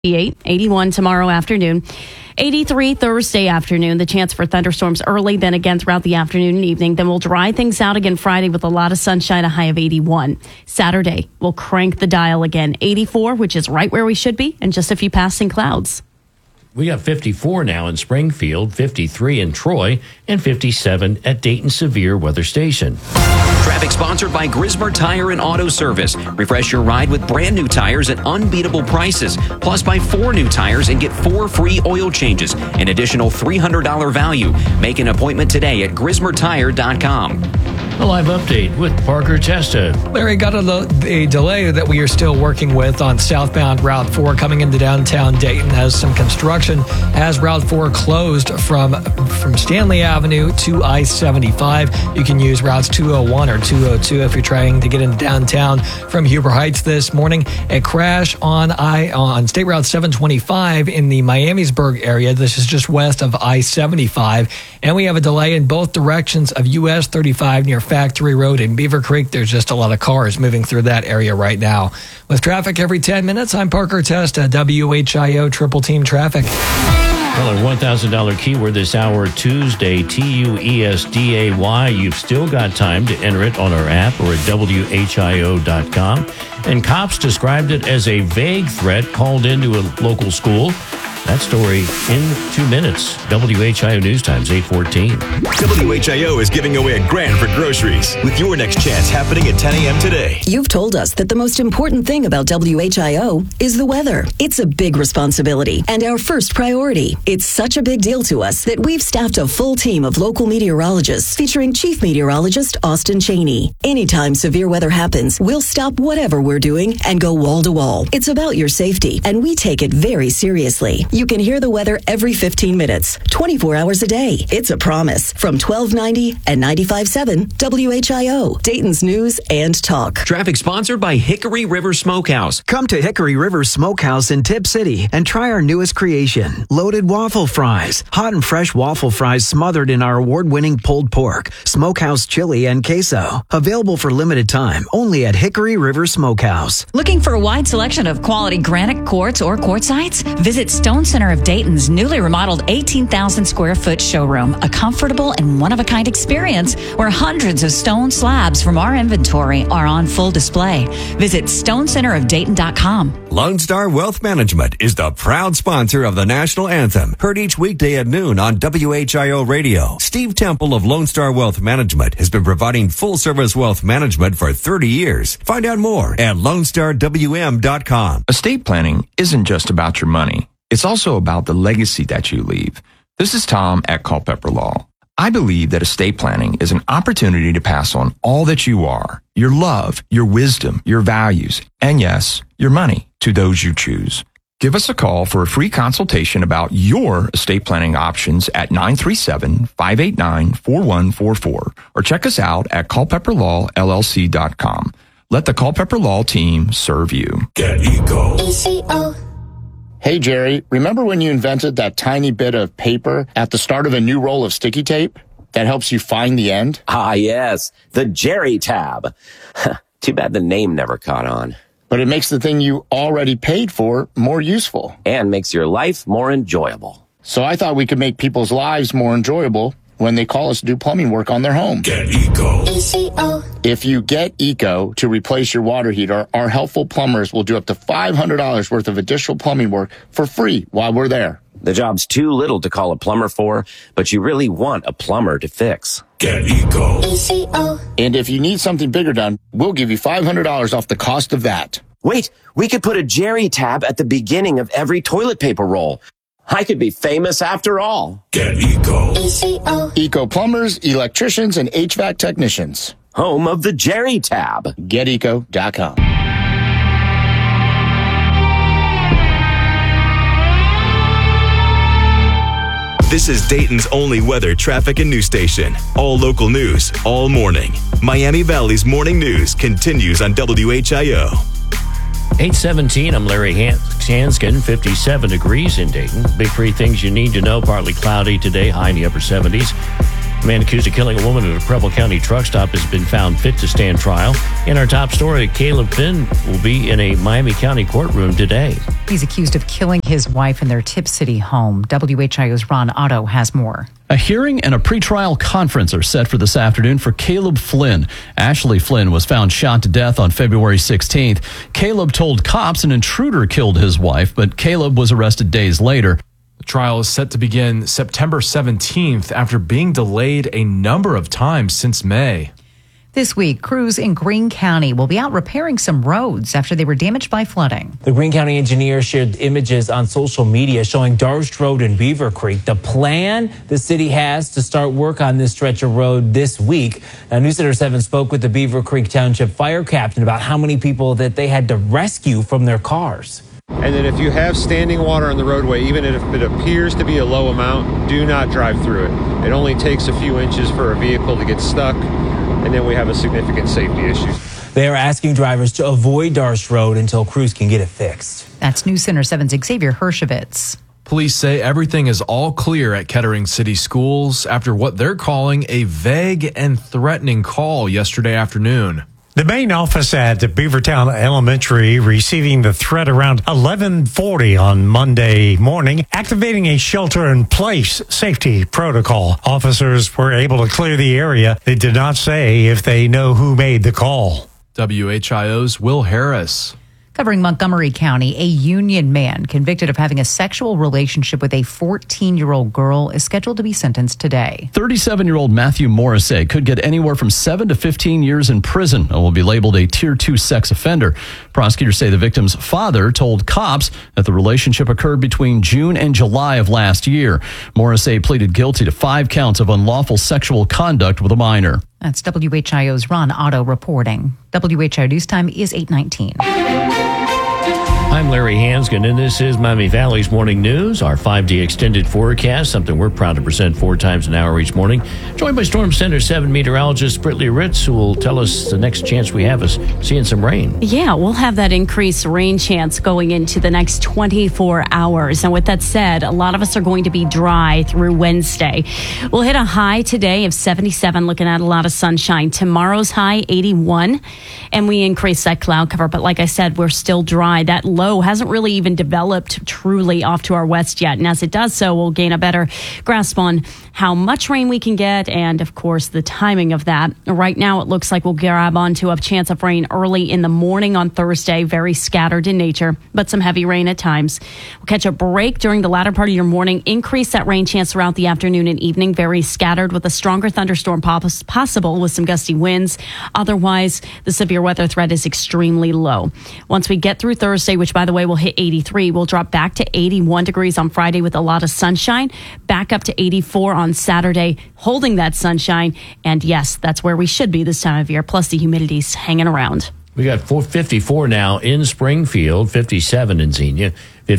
81 tomorrow afternoon. 83 Thursday afternoon. The chance for thunderstorms early, then again throughout the afternoon and evening. Then we'll dry things out again Friday with a lot of sunshine, a high of 81. Saturday, we'll crank the dial again. 84, which is right where we should be, and just a few passing clouds. We got 54 now in Springfield, 53 in Troy, and 57 at Dayton Severe Weather Station. Traffic sponsored by Grismer Tire and Auto Service. Refresh your ride with brand new tires at unbeatable prices. Plus, buy 4 new tires and get 4 free oil changes. An additional $300 value. Make an appointment today at GrismerTire.com. A live update with Parker Testa. Larry, got a delay that we are still working with on southbound Route 4 coming into downtown Dayton. Has some construction has Route 4 closed from Stanley Avenue to I-75. You can use routes 201 or 202 if you're trying to get into downtown from Huber Heights this morning. A crash on State Route 725 in the Miamisburg area. This is just west of I-75. And we have a delay in both directions of US 35 near Factory Road in Beaver Creek. There's just a lot of cars moving through that area right now. With traffic every 10 minutes, I'm Parker Testa, WHIO Triple Team Traffic. Well, our $1,000 keyword this hour, Tuesday, TUESDAY. You've still got time to enter it on our app or at WHIO.com. And cops described it as a vague threat called into a local school. That story in 2 minutes. WHIO News Times, 8:14. WHIO is giving away $1,000 for groceries with your next chance happening at 10 a.m. today. You've told us that the most important thing about WHIO is the weather. It's a big responsibility and our first priority. It's such a big deal to us that we've staffed a full team of local meteorologists featuring Chief Meteorologist Austin Cheney. Anytime severe weather happens, we'll stop whatever we're doing and go wall to wall. It's about your safety, and we take it very seriously. You can hear the weather every 15 minutes, 24 hours a day. It's a promise from 1290 and 95.7 WHIO, Dayton's News and Talk. Traffic sponsored by Hickory River Smokehouse. Come to Hickory River Smokehouse in Tip City and try our newest creation, loaded waffle fries. Hot and fresh waffle fries smothered in our award-winning pulled pork, smokehouse chili, and queso. Available for limited time only at Hickory River Smokehouse. Looking for a wide selection of quality granite quartz or quartzites? Visit Stone Center of Dayton's newly remodeled 18,000 square foot showroom, a comfortable and one-of-a-kind experience where hundreds of stone slabs from our inventory are on full display. Visit stonecenterofdayton.com. Lone Star Wealth Management is the proud sponsor of the national anthem, heard each weekday at noon on WHIO Radio. Steve Temple of Lone Star Wealth Management has been providing full-service wealth management for 30 years. Find out more at LoneStarWM.com. Estate planning isn't just about your money. It's also about the legacy that you leave. This is Tom at Culpeper Law. I believe that estate planning is an opportunity to pass on all that you are, your love, your wisdom, your values, and yes, your money to those you choose. Give us a call for a free consultation about your estate planning options at 937-589-4144 or check us out at culpepperlawllc.com. Let the Culpeper Law team serve you. Get Eco. ECO. Hey, Jerry, remember when you invented that tiny bit of paper at the start of a new roll of sticky tape that helps you find the end? Ah, yes, the Jerry tab. Too bad the name never caught on. But it makes the thing you already paid for more useful. And makes your life more enjoyable. So I thought we could make people's lives more enjoyable when they call us to do plumbing work on their home. Get Eco. ECO. If you get Eco to replace your water heater, our helpful plumbers will do up to $500 worth of additional plumbing work for free while we're there. The job's too little to call a plumber for, but you really want a plumber to fix. Get Eco. ECO. And if you need something bigger done, we'll give you $500 off the cost of that. Wait, we could put a Jerry tab at the beginning of every toilet paper roll. I could be famous after all. Get Eco. ECO. Eco plumbers, electricians, and HVAC technicians. Home of the Jerry tab. GetEco.com. This is Dayton's only weather, traffic, and news station. All local news, all morning. Miami Valley's morning news continues on WHIO. 8:17, I'm Larry Hanskin, 57 degrees in Dayton. Big three things you need to know. Partly cloudy today, high in the upper 70s. The man accused of killing a woman at a Preble County truck stop has been found fit to stand trial. In our top story, Caleb Flynn will be in a Miami County courtroom today. He's accused of killing his wife in their Tip City home. WHIO's Ron Otto has more. A hearing and a pretrial conference are set for this afternoon for Caleb Flynn. Ashley Flynn was found shot to death on February 16th. Caleb told cops an intruder killed his wife, but Caleb was arrested days later. The trial is set to begin September 17th after being delayed a number of times since May. This week, crews in Greene County will be out repairing some roads after they were damaged by flooding. The Greene County engineer shared images on social media showing Darst Road and Beaver Creek. The plan the city has to start work on this stretch of road this week. Now, News Center 7 spoke with the Beaver Creek Township fire captain about how many people that they had to rescue from their cars. And then if you have standing water on the roadway, even if it appears to be a low amount, do not drive through it. It only takes a few inches for a vehicle to get stuck, and then we have a significant safety issue. They are asking drivers to avoid Darst Road until crews can get it fixed. That's News Center 7's Xavier Hershovitz. Police say everything is all clear at Kettering City Schools after what they're calling a vague and threatening call yesterday afternoon. The main office at Beavertown Elementary receiving the threat around 11:40 on Monday morning, activating a shelter-in-place safety protocol. Officers were able to clear the area. They did not say if they know who made the call. WHIO's Will Harris. Covering Montgomery County, a Union man convicted of having a sexual relationship with a 14-year-old girl is scheduled to be sentenced today. 37-year-old Matthew Morrissey could get anywhere from 7 to 15 years in prison and will be labeled a Tier 2 sex offender. Prosecutors say the victim's father told cops that the relationship occurred between June and July of last year. Morrissey pleaded guilty to 5 counts of unlawful sexual conduct with a minor. That's WHIO's Ron Otto reporting. WHIO News Time is 8:19. I'm Larry Hansgen, and this is Miami Valley's Morning News, our 5-day extended forecast, something we're proud to present 4 times an hour each morning. Joined by Storm Center 7 meteorologist Brittany Ritz, who will tell us the next chance we have is seeing some rain. Yeah, we'll have that increased rain chance going into the next 24 hours. And with that said, a lot of us are going to be dry through Wednesday. We'll hit a high today of 77, looking at a lot of sunshine. Tomorrow's high, 81, and we increase that cloud cover. But like I said, we're still dry. That low hasn't really even developed truly off to our west yet. And as it does so, we'll gain a better grasp on how much rain we can get and, of course, the timing of that. Right now, it looks like we'll grab onto a chance of rain early in the morning on Thursday, very scattered in nature, but some heavy rain at times. We'll catch a break during the latter part of your morning, increase that rain chance throughout the afternoon and evening, very scattered with a stronger thunderstorm possible with some gusty winds. Otherwise, the severe weather threat is extremely low. Once we get through Thursday, which by the way will hit 83, we'll drop back to 81 degrees on Friday with a lot of sunshine, back up to 84 on Saturday, holding that sunshine. And yes, that's where we should be this time of year, plus the humidity's hanging around. We got 54 now in Springfield, 57 in Xenia,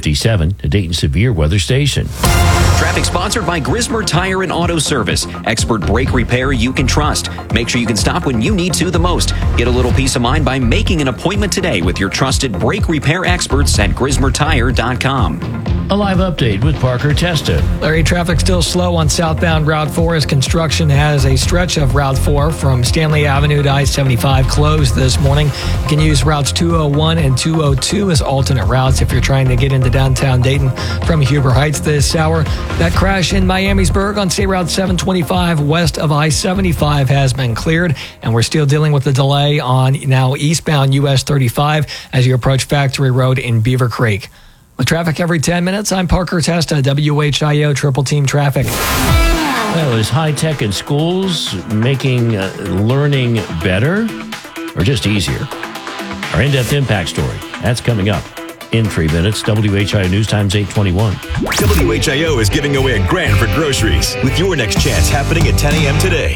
57 to Dayton Severe Weather Station. Traffic sponsored by Grismer Tire and Auto Service. Expert brake repair you can trust. Make sure you can stop when you need to the most. Get a little peace of mind by making an appointment today with your trusted brake repair experts at GrismerTire.com. A live update with Parker Testa. Larry, traffic still slow on southbound Route 4 as construction has a stretch of Route 4 from Stanley Avenue to I-75 closed this morning. You can use routes 201 and 202 as alternate routes if you're trying to get into downtown Dayton from Huber Heights this hour. That crash in Miamisburg on State Route 725 west of I-75 has been cleared, and we're still dealing with the delay on now eastbound US 35 as you approach Factory Road in Beaver Creek. With traffic every 10 minutes, I'm Parker Testa, WHIO Triple Team Traffic. Well, is high tech in schools making learning better or just easier? Our in-depth impact story, that's coming up in 3 minutes. WHIO News Time's 8:21. WHIO is giving away $1,000 for groceries with your next chance happening at 10 a.m. today.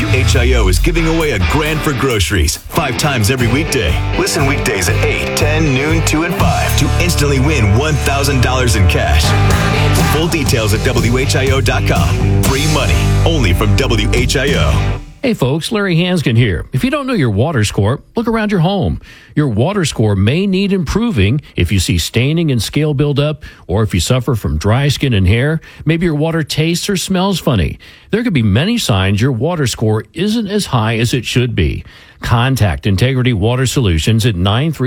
WHIO is giving away $1,000 for groceries 5 times every weekday. Listen weekdays at 8, 10, noon, 2, and 5 to instantly win $1,000 in cash. Full details at WHIO.com. Free money only from WHIO. Hey folks, Larry Hanskin here. If you don't know your water score, look around your home. Your water score may need improving if you see staining and scale buildup, or if you suffer from dry skin and hair. Maybe your water tastes or smells funny. There could be many signs your water score isn't as high as it should be. Contact Integrity Water Solutions at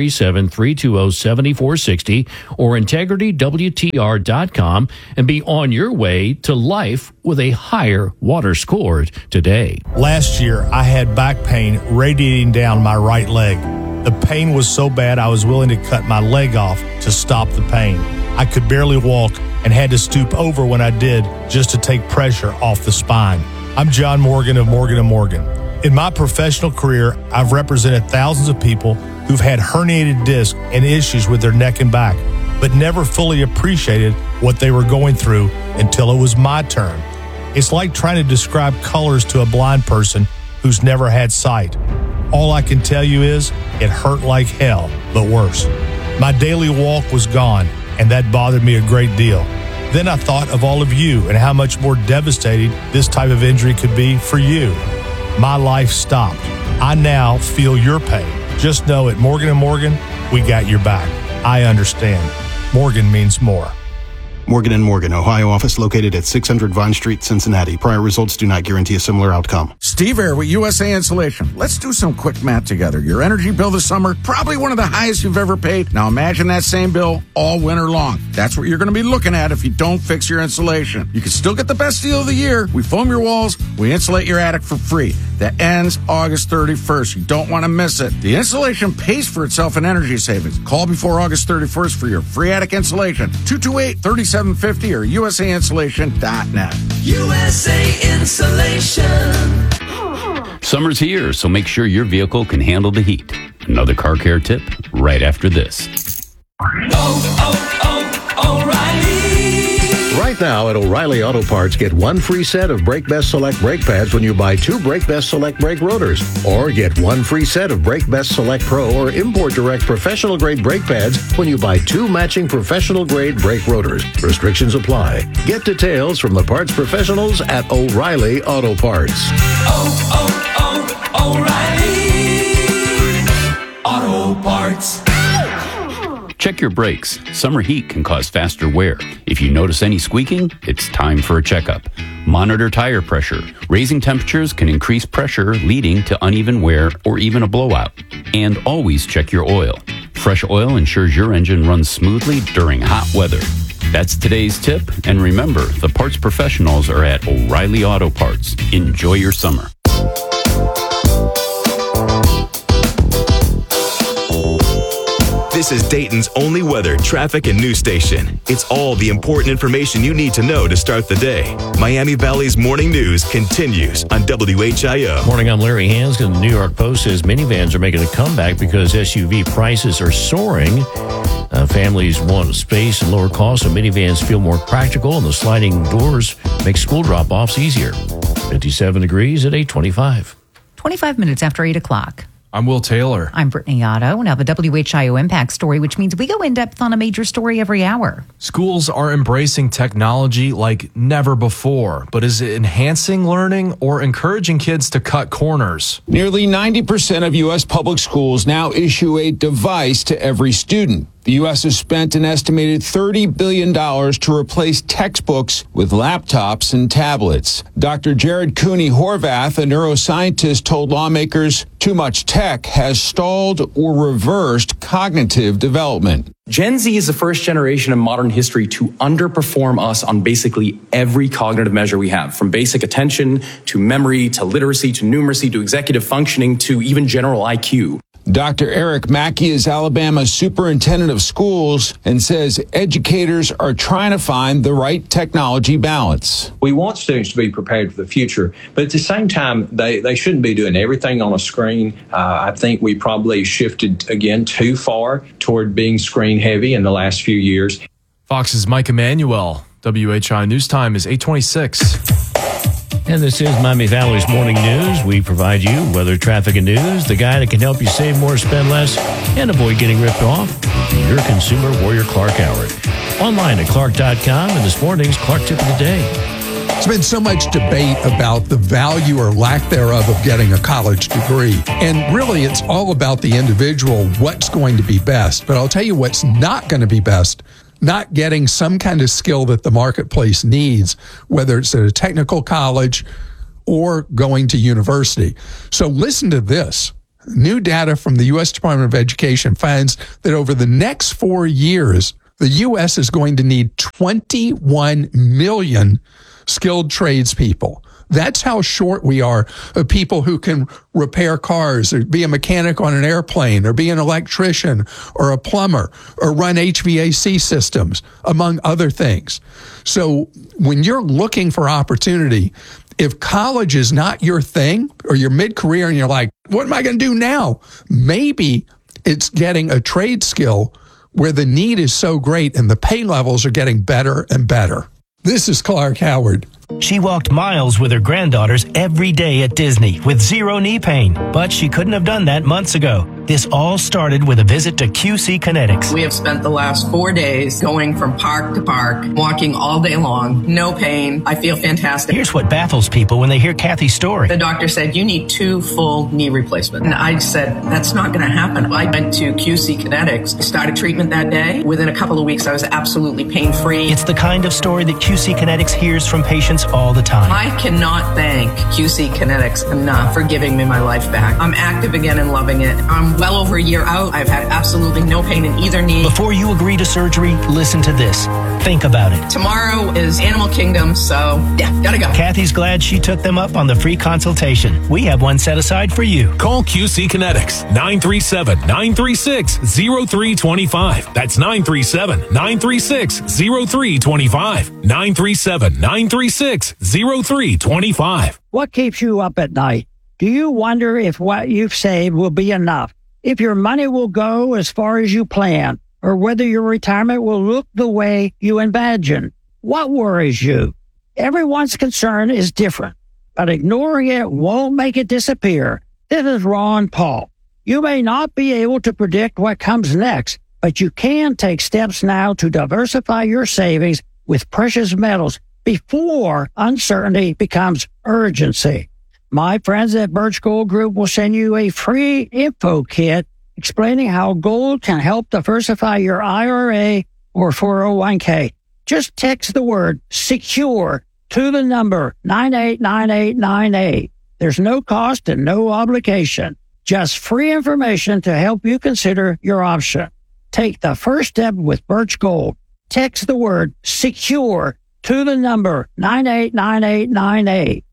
937-320-7460 or integritywtr.com and be on your way to life with a higher water score today. Last year, I had back pain radiating down my right leg. The pain was so bad I was willing to cut my leg off to stop the pain. I could barely walk and had to stoop over when I did just to take pressure off the spine. I'm John Morgan of Morgan & Morgan. In my professional career, I've represented thousands of people who've had herniated discs and issues with their neck and back, but never fully appreciated what they were going through until it was my turn. It's like trying to describe colors to a blind person who's never had sight. All I can tell you is it hurt like hell, but worse. My daily walk was gone, and that bothered me a great deal. Then I thought of all of you and how much more devastating this type of injury could be for you. My life stopped. I now feel your pain. Just know at Morgan & Morgan, we got your back. I understand. Morgan means more. Morgan & Morgan, Ohio office located at 600 Vine Street, Cincinnati. Prior results do not guarantee a similar outcome. Steve Air with USA Insulation. Let's do some quick math together. Your energy bill this summer, probably one of the highest you've ever paid. Now imagine that same bill all winter long. That's what you're going to be looking at if you don't fix your insulation. You can still get the best deal of the year. We foam your walls. We insulate your attic for free. That ends August 31st. You don't want to miss it. The insulation pays for itself in energy savings. Call before August 31st for your free attic insulation. 228-3750 or usainsulation.net. USA Insulation. Summer's here, so make sure your vehicle can handle the heat. Another car care tip right after this. O'Reilly. Right now at O'Reilly Auto Parts, get one free set of Brake Best Select brake pads when you buy two Brake Best Select brake rotors. Or get one free set of Brake Best Select Pro or Import Direct professional grade brake pads when you buy two matching professional grade brake rotors. Restrictions apply. Get details from the parts professionals at O'Reilly Auto Parts. O'Reilly Auto Parts. Check your brakes. Summer heat can cause faster wear. If you notice any squeaking, it's time for a checkup. Monitor tire pressure. Raising temperatures can increase pressure, leading to uneven wear or even a blowout. And always check your oil. Fresh oil ensures your engine runs smoothly during hot weather. That's today's tip. And remember, the parts professionals are at O'Reilly Auto Parts. Enjoy your summer. This is Dayton's only weather, traffic, and news station. It's all the important information you need to know to start the day. Miami Valley's morning news continues on WHIO. Morning, I'm Larry Hanskin. The New York Post says minivans are making a comeback because SUV prices are soaring. Families want space and lower costs, so minivans feel more practical, and the sliding doors make school drop-offs easier. 57 degrees at 8:25. 25 minutes after 8 o'clock. I'm Will Taylor. I'm Brittany Otto. Now the WHIO Impact Story, which means we go in depth on a major story every hour. Schools are embracing technology like never before, but is it enhancing learning or encouraging kids to cut corners? Nearly 90% of U.S. public schools now issue a device to every student. The U.S. has spent an estimated $30 billion to replace textbooks with laptops and tablets. Dr. Jared Cooney Horvath, a neuroscientist, told lawmakers too much tech has stalled or reversed cognitive development. Gen Z is the first generation in modern history to underperform us on basically every cognitive measure we have, from basic attention to memory to literacy to numeracy to executive functioning to even general IQ. Dr. Eric Mackey is Alabama's superintendent of schools and says educators are trying to find the right technology balance. We want students to be prepared for the future, but at the same time, they shouldn't be doing everything on a screen. I think we probably shifted again too far toward being screen heavy in the last few years. Fox's Mike Emanuel. WHI News Time is 8:26. And this is Miami Valley's Morning News. We provide you weather, traffic, and news. The guy that can help you save more, spend less, and avoid getting ripped off. Your consumer warrior, Clark Howard. Online at Clark.com, and this morning's Clark Tip of the Day. There's been so much debate about the value or lack thereof of getting a college degree. And really, it's all about the individual, what's going to be best. But I'll tell you what's not going to be best. Not getting some kind of skill that the marketplace needs, whether it's at a technical college or going to university. So listen to this. New data from the U.S. Department of Education finds that over the next 4 years, the U.S. is going to need 21 million skilled tradespeople. That's how short we are of people who can repair cars or be a mechanic on an airplane or be an electrician or a plumber or run HVAC systems, among other things. So when you're looking for opportunity, if college is not your thing or you're mid-career and you're like, what am I going to do now? Maybe it's getting a trade skill where the need is so great and the pay levels are getting better and better. This is Clark Howard. She walked miles with her granddaughters every day at Disney with zero knee pain, but she couldn't have done that months ago. This all started with a visit to QC Kinetics. We have spent the last 4 days going from park to park, walking all day long, no pain. I feel fantastic. Here's what baffles people when they hear Kathy's story. The doctor said, you need 2 full knee replacements. And I said, that's not going to happen. I went to QC Kinetics. I started treatment that day. Within a couple of weeks, I was absolutely pain-free. It's the kind of story that QC Kinetics hears from patients all the time. I cannot thank QC Kinetics enough for giving me my life back. I'm active again and loving it. I'm well over a year out. I've had absolutely no pain in either knee. Before you agree to surgery, listen to this. Think about it. Tomorrow is Animal Kingdom, so yeah, gotta go. Kathy's glad she took them up on the free consultation. We have one set aside for you. Call QC Kinetics, 937-936-0325. That's 937-936-0325. 937-936-0325. What keeps you up at night? Do you wonder if what you've saved will be enough? If your money will go as far as you plan, or whether your retirement will look the way you imagine? What worries you? Everyone's concern is different, but ignoring it won't make it disappear. This is Ron Paul. You may not be able to predict what comes next, but you can take steps now to diversify your savings with precious metals before uncertainty becomes urgency. My friends at Birch Gold Group will send you a free info kit explaining how gold can help diversify your IRA or 401k. Just text the word SECURE to the number 989898. There's no cost and no obligation. Just free information to help you consider your option. Take the first step with Birch Gold. Text the word SECURE to the number 989898.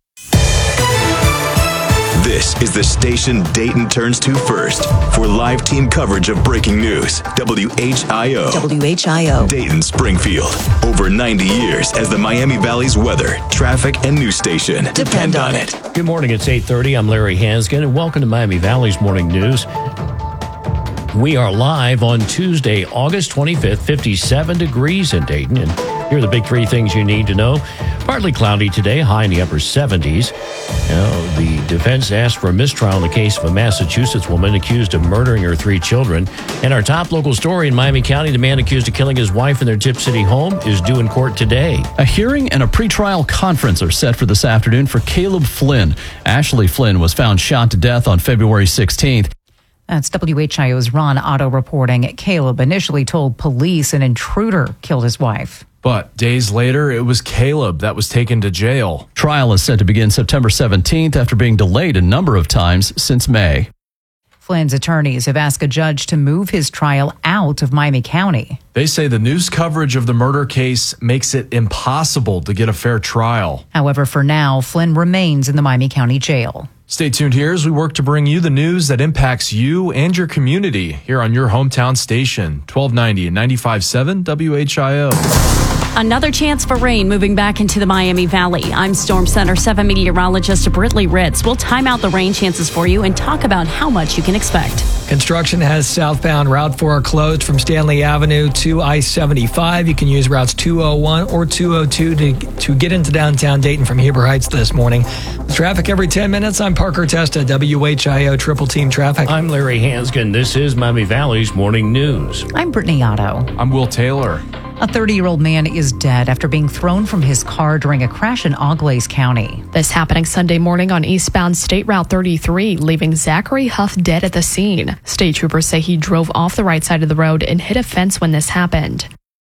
This is the station Dayton turns to first for live team coverage of breaking news. WHIO. WHIO. Dayton, Springfield. Over 90 years as the Miami Valley's weather, traffic, and news station. Depend on it. Good morning. It's 8:30. I'm Larry Hanskin, and welcome to Miami Valley's Morning News. We are live on Tuesday, August 25th, 57 degrees in Dayton. And here are the big 3 things you need to know. Partly cloudy today, high in the upper 70s. Now, the defense asked for a mistrial in the case of a Massachusetts woman accused of murdering her 3 children. And our top local story in Miami County, the man accused of killing his wife in their Tip City home is due in court today. A hearing and a pretrial conference are set for this afternoon for Caleb Flynn. Ashley Flynn was found shot to death on February 16th. That's WHIO's Ron Otto reporting. Caleb initially told police an intruder killed his wife. But days later, it was Caleb that was taken to jail. Trial is set to begin September 17th after being delayed a number of times since May. Flynn's attorneys have asked a judge to move his trial out of Miami County. They say the news coverage of the murder case makes it impossible to get a fair trial. However, for now, Flynn remains in the Miami County jail. Stay tuned here as we work to bring you the news that impacts you and your community here on your hometown station, 1290 and 95.7 WHIO. Another chance for rain moving back into the Miami Valley. I'm Storm Center 7 meteorologist Britley Ritz. We'll time out the rain chances for you and talk about how much you can expect. Construction has southbound Route 4 closed from Stanley Avenue to I-75. You can use routes 201 or 202 to get into downtown Dayton from Heber Heights this morning. With traffic every 10 minutes, I'm Parker Testa, WHIO Triple Team Traffic. I'm Larry Hanskin. This is Miami Valley's Morning News. I'm Brittany Otto. I'm Will Taylor. A 30-year-old man is dead after being thrown from his car during a crash in Auglaize County. This happening Sunday morning on eastbound State Route 33, leaving Zachary Huff dead at the scene. State troopers say he drove off the right side of the road and hit a fence when this happened.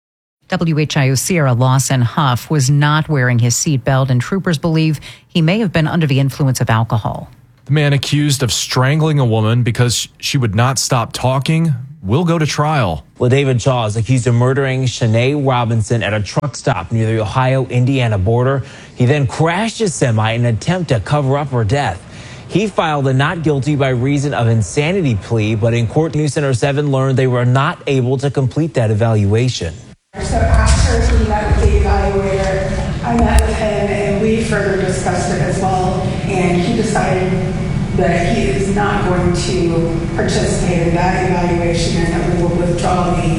WHIO Sierra Lawson Huff was not wearing his seatbelt, and troopers believe he may have been under the influence of alcohol. The man accused of strangling a woman because she would not stop talking will go to trial. Well, David Shaw is accused of murdering Shanae Robinson at a truck stop near the Ohio-Indiana border. He then crashed his semi in an attempt to cover up her death. He filed a not guilty by reason of insanity plea, but in court, News Center 7 learned they were not able to complete that evaluation. So after he met with the evaluator, I met with him and we further discussed it as well, and he decided that he is not going to participate in that evaluation and that we will withdraw the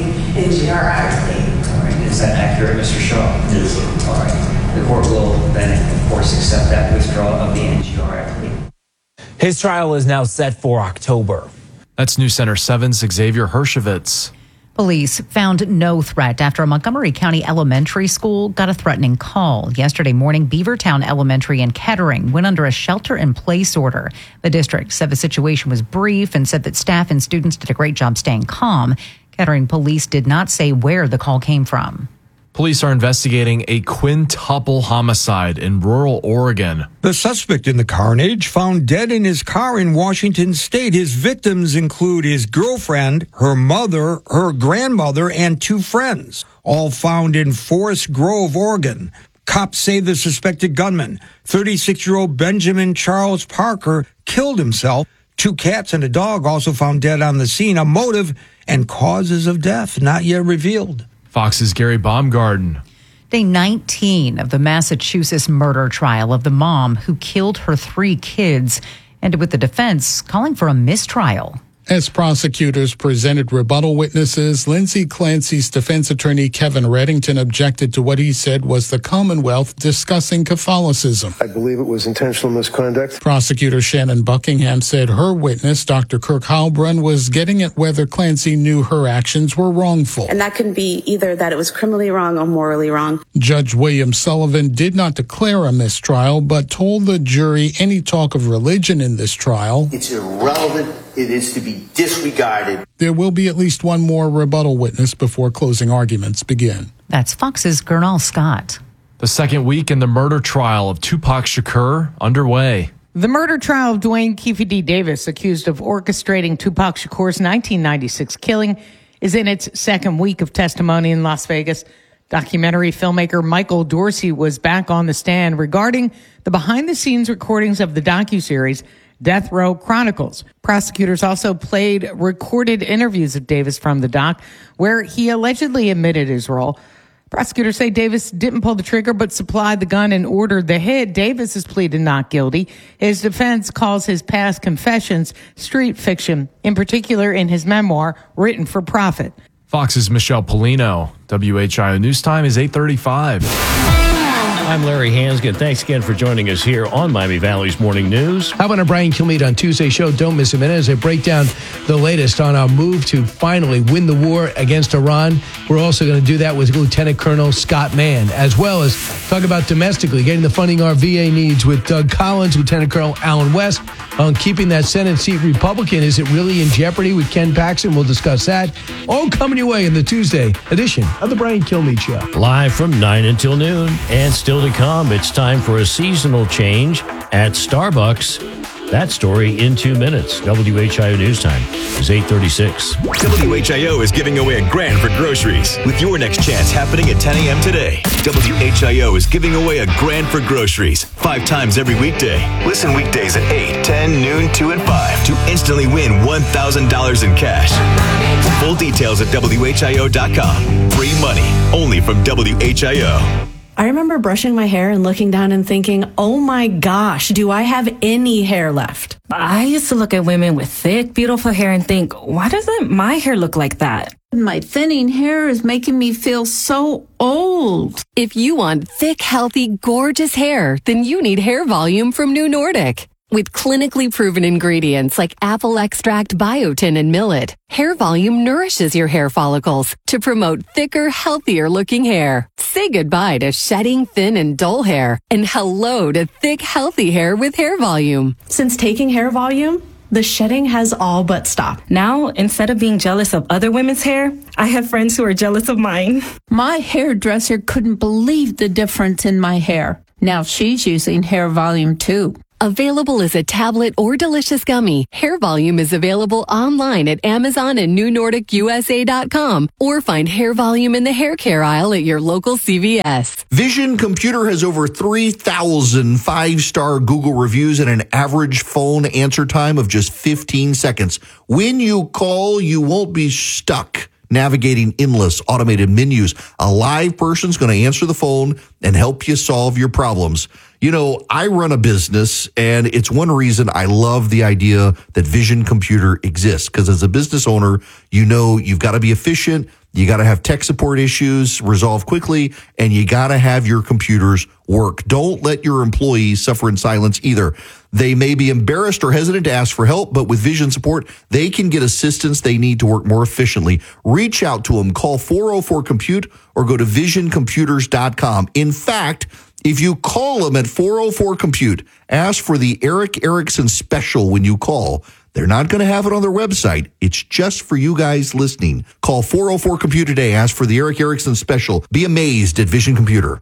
NGRI plea. All right, is that accurate, Mr. Shaw? Yes, sir. All right, the court will then, of course, accept that withdrawal of the NGRI plea. His trial is now set for October. That's News Center 7's Xavier Hershevitz. Police found no threat after a Montgomery County elementary school got a threatening call. Yesterday morning, Beavertown Elementary in Kettering went under a shelter-in-place order. The district said the situation was brief and said that staff and students did a great job staying calm. Kettering police did not say where the call came from. Police are investigating a quintuple homicide in rural Oregon. The suspect in the carnage found dead in his car in Washington state. His victims include his girlfriend, her mother, her grandmother, and 2 friends, all found in Forest Grove, Oregon. Cops say the suspected gunman, 36-year-old Benjamin Charles Parker, killed himself. 2 cats and a dog also found dead on the scene. A motive and causes of death not yet revealed. Fox's Gary Baumgarten. Day 19 of the Massachusetts murder trial of the mom who killed her 3 kids ended with the defense calling for a mistrial. As prosecutors presented rebuttal witnesses, Lindsay Clancy's defense attorney Kevin Reddington objected to what he said was the Commonwealth discussing Catholicism. I believe it was intentional misconduct. Prosecutor Shannon Buckingham said her witness, Dr. Kirk Heilbrunn, was getting at whether Clancy knew her actions were wrongful. And that can be either that it was criminally wrong or morally wrong. Judge William Sullivan did not declare a mistrial, but told the jury any talk of religion in this trial, it's irrelevant. It is to be disregarded. There will be at least one more rebuttal witness before closing arguments begin. That's Fox's Gernal Scott. The second week in the murder trial of Tupac Shakur underway. The murder trial of Dwayne Keefe D. Davis, accused of orchestrating Tupac Shakur's 1996 killing, is in its second week of testimony in Las Vegas. Documentary filmmaker Michael Dorsey was back on the stand regarding the behind-the-scenes recordings of the docuseries Death Row Chronicles. Prosecutors also played recorded interviews of Davis from the doc, where he allegedly admitted his role. Prosecutors say Davis didn't pull the trigger, but supplied the gun and ordered the hit. Davis has pleaded not guilty. His defense calls his past confessions street fiction, in particular in his memoir, Written for Profit. Fox's Michelle Polino. WHIO News Time is 8:35. I'm Larry Hansgen. Thanks again for joining us here on Miami Valley's Morning News. How about a Brian Kilmeade on Tuesday's show? Don't miss a minute as I break down the latest on our move to finally win the war against Iran. We're also going to do that with Lieutenant Colonel Scott Mann, as well as talk about domestically getting the funding our VA needs with Doug Collins, Lieutenant Colonel Alan West, on keeping that Senate seat Republican. Is it really in jeopardy with Ken Paxton? We'll discuss that. All coming your way in the Tuesday edition of the Brian Kilmeade Show. Live from 9 until noon. And still to come, it's time for a seasonal change at Starbucks. That story in 2 minutes. WHIO News Time is 8:36. WHIO is giving away $1,000 for groceries with your next chance happening at 10 a.m. today. WHIO is giving away $1,000 for groceries 5 times every weekday. Listen weekdays at 8, 10, noon, 2, and 5 to instantly win $1,000 in cash. Full details at WHIO.com. Free money only from WHIO. I remember brushing my hair and looking down and thinking, oh my gosh, do I have any hair left? I used to look at women with thick, beautiful hair and think, why doesn't my hair look like that? My thinning hair is making me feel so old. If you want thick, healthy, gorgeous hair, then you need Hair Volume from New Nordic. With clinically proven ingredients like apple extract, biotin, and millet, Hair Volume nourishes your hair follicles to promote thicker, healthier-looking hair. Say goodbye to shedding, thin, and dull hair, and hello to thick, healthy hair with Hair Volume. Since taking Hair Volume, the shedding has all but stopped. Now, instead of being jealous of other women's hair, I have friends who are jealous of mine. My hairdresser couldn't believe the difference in my hair. Now she's using Hair Volume too. Available as a tablet or delicious gummy, Hair Volume is available online at Amazon and NewNordicUSA.com, or find Hair Volume in the hair care aisle at your local CVS. Vision Computer has over 3,000 five-star Google reviews and an average phone answer time of just 15 seconds. When you call, you won't be stuck navigating endless automated menus. A live person's going to answer the phone and help you solve your problems. You know, I run a business, and it's one reason I love the idea that Vision Computer exists, because as a business owner, you know you've got to be efficient, you got to have tech support issues resolved quickly, and you got to have your computers work. Don't let your employees suffer in silence either. They may be embarrassed or hesitant to ask for help, but with Vision support, they can get assistance they need to work more efficiently. Reach out to them. Call 404-COMPUTE or go to visioncomputers.com. In fact, if you call them at 404-COMPUTE, ask for the Eric Erickson special when you call. They're not going to have it on their website. It's just for you guys listening. Call 404-COMPUTE today. Ask for the Eric Erickson special. Be amazed at Vision Computer.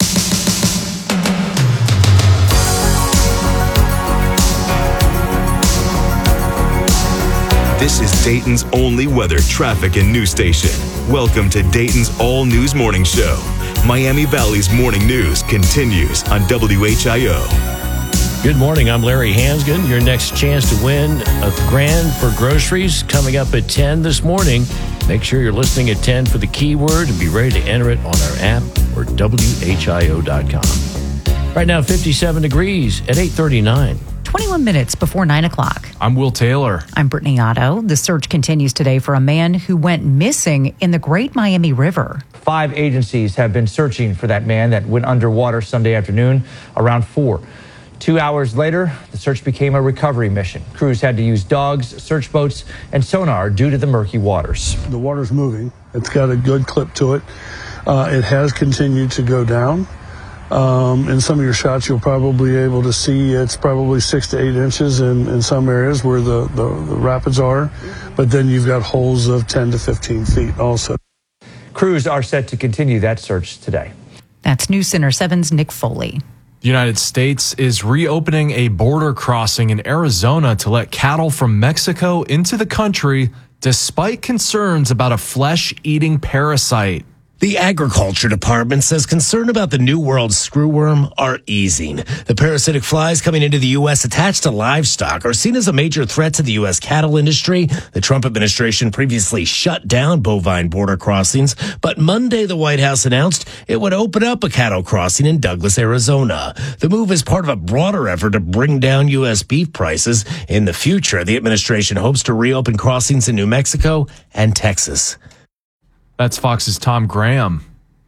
This is Dayton's only weather, traffic, and news station. Welcome to Dayton's All News Morning Show. Miami Valley's morning news continues on WHIO. Good morning. I'm Larry Hansgen. Your next chance to win $1,000 for groceries coming up at 10 this morning. Make sure you're listening at 10 for the keyword and be ready to enter it on our app or WHIO.com. Right now, 57 degrees at 8:39. 21 minutes before 9 o'clock. I'm Will Taylor. I'm Brittany Otto. The search continues today for a man who went missing in the Great Miami River. 5 agencies have been searching for that man that went underwater Sunday afternoon around 4. 2 hours later, the search became a recovery mission. Crews had to use dogs, search boats, and sonar due to the murky waters. The water's moving. It's got a good clip to it. It has continued to go down. In some of your shots, you'll probably be able to see it's probably 6 to 8 inches in some areas where the rapids are. But then you've got holes of 10 to 15 feet also. Crews are set to continue that search today. That's News Center 7's Nick Foley. The United States is reopening a border crossing in Arizona to let cattle from Mexico into the country, despite concerns about a flesh-eating parasite. The Agriculture Department says concern about the New World screwworm are easing. The parasitic flies coming into the U.S. attached to livestock are seen as a major threat to the U.S. cattle industry. The Trump administration previously shut down bovine border crossings, but Monday the White House announced it would open up a cattle crossing in Douglas, Arizona. The move is part of a broader effort to bring down U.S. beef prices. In the future, the administration hopes to reopen crossings in New Mexico and Texas. That's Fox's Tom Graham.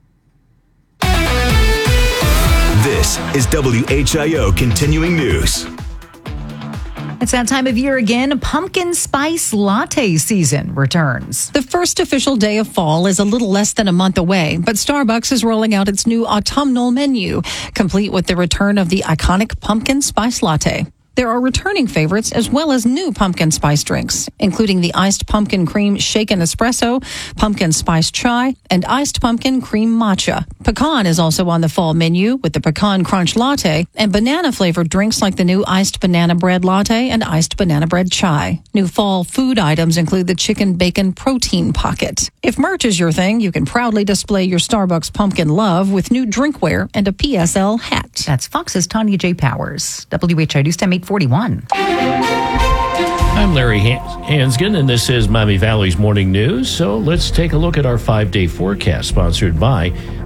This is WHIO Continuing News. It's that time of year again. Pumpkin spice latte season returns. The first official day of fall is a little less than a month away, but Starbucks is rolling out its new autumnal menu, complete with the return of the iconic pumpkin spice latte. There are returning favorites as well as new pumpkin spice drinks, including the iced pumpkin cream shaken espresso, pumpkin spice chai, and iced pumpkin cream matcha. Pecan is also on the fall menu with the pecan crunch latte and banana-flavored drinks like the new iced banana bread latte and iced banana bread chai. New fall food items include the chicken bacon protein pocket. If merch is your thing, you can proudly display your Starbucks pumpkin love with new drinkware and a PSL hat. That's Fox's Tanya J. Powers. WHIO News Time 841. I'm Larry Hansgen, and this is Miami Valley's Morning News. So let's take a look at our 5-day forecast, sponsored by